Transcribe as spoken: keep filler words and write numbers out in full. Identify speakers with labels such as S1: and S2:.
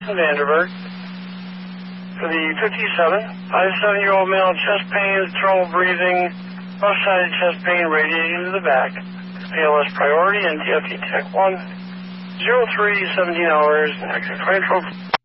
S1: Vanderburg. For the fifty-seven, fifty-seven-year-old male, chest pain, trouble breathing, left-sided chest pain radiating to the back. A L S priority and T F T Tech one. zero three, seventeen hours, exit control.